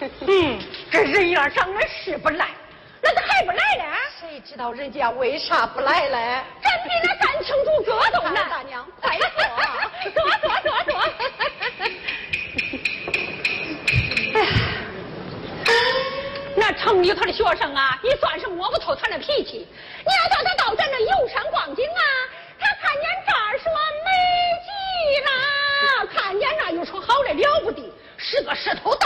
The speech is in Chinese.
这人样长得是不赖，那他还不来呢？ 谁知道人家为啥不来嘞？ 真比那三清主哥都难。 大娘，快坐， 坐。哎呀，那城里头的学生啊，你算是摸不透他那脾气。你要叫他到咱这游山逛景啊，他看见这儿说美极了，看见那又说好的了不得，是个石头